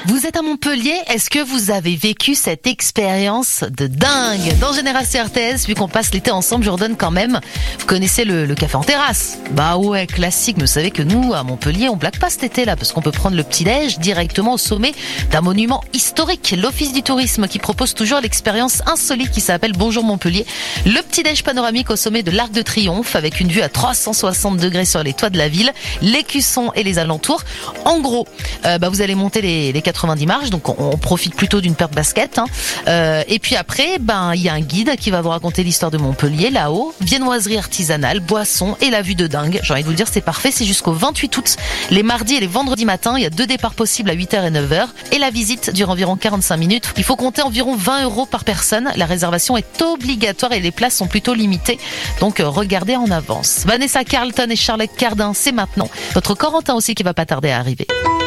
Vous êtes à Montpellier, est-ce que vous avez vécu cette expérience de dingue? Dans Génération RTS, vu qu'on passe l'été ensemble, je redonne quand même. Vous connaissez le café en terrasse? Bah ouais, classique, mais vous savez que nous, à Montpellier, on blague pas cet été-là, parce qu'on peut prendre le petit-déj directement au sommet d'un monument historique. L'Office du tourisme qui propose toujours l'expérience insolite qui s'appelle Bonjour Montpellier. Le petit-déj panoramique au sommet de l'Arc de Triomphe, avec une vue à 360 degrés sur les toits de la ville, l'Écusson et les alentours. En gros, vous allez monter les 90 marches, donc on profite plutôt d'une paire de baskets. Et puis après, il y a un guide qui va vous raconter l'histoire de Montpellier là-haut, viennoiserie artisanale, boissons et la vue de dingue. J'ai envie de vous le dire, c'est parfait, c'est jusqu'au 28 août, les mardis et les vendredis matins. Il y a 2 départs possibles à 8h et 9h et la visite dure environ 45 minutes. Il faut compter environ 20 € par personne. La réservation est obligatoire et les places sont plutôt limitées, donc regardez en avance. Vanessa Carlton et Charlotte Cardin, c'est maintenant. Notre Corentin aussi qui va pas tarder à arriver.